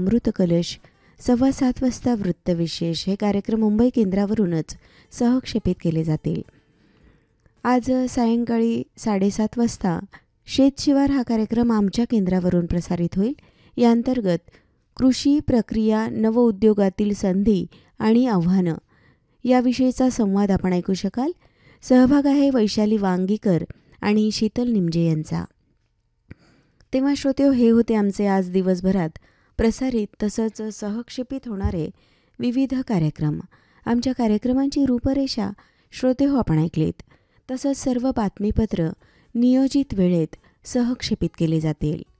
अमृत कलश, 7:15 वाजता वृत्तविशेष हे कार्यक्रम मुंबई केंद्रावरूनच सहक्षेपित केले जातील. आज सायंकाळी 7:30 वाजता शेतशिवार हा कार्यक्रम आमच्या केंद्रावरून प्रसारित होईल. या अंतर्गत कृषी प्रक्रिया, नवउद्योगातील संधी आणि आव्हानं याविषयीचा संवाद आपण ऐकू शकाल. सहभाग आहे वैशाली वांगीकर आणि शीतल निमजे यांचा. तेव्हा श्रोतेहो, हे होते आमचे आज दिवसभरात प्रसारित तसंच सहक्षेपित होणारे विविध कार्यक्रम. आमच्या कार्यक्रमांची रूपरेषा श्रोतेहो आपण ऐकलीत. तसंच सर्व बातमीपत्र नियोजित वेळेत सहक्षेपित केले जातील.